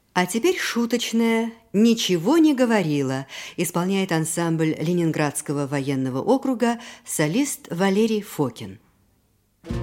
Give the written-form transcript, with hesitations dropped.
А теперь шуточное «Ничего не говорила» исполняет ансамбль Ленинградского военного округа солист Валерий Фокин.